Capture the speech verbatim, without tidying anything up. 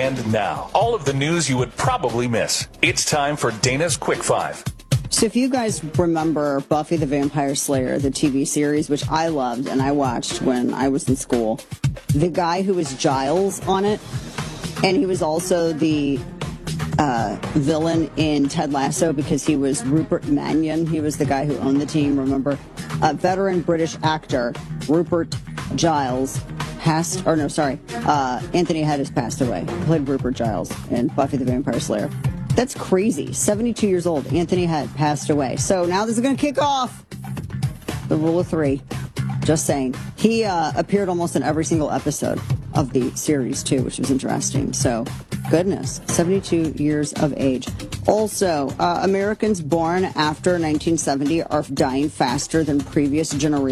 And now, all of the news you would probably miss. It's time for Dana's Quick Five. So if you guys remember Buffy the Vampire Slayer, the T V series, which I loved and I watched when I was in school, the guy who was Giles on it, and he was also the uh, villain in Ted Lasso because he was Rupert Mannion. He was the guy who owned the team, remember? A veteran British actor, Rupert Giles, passed, or no, sorry, uh, Anthony Hedges passed away. He played Rupert Giles in Buffy the Vampire Slayer. That's crazy. seventy-two years old. Anthony Head passed away. So now this is going to kick off the rule of three. Just saying. He uh, appeared almost in every single episode of the series, too, which was interesting. So, goodness, seventy-two years of age. Also, uh, Americans born after nineteen seventy are dying faster than previous generations.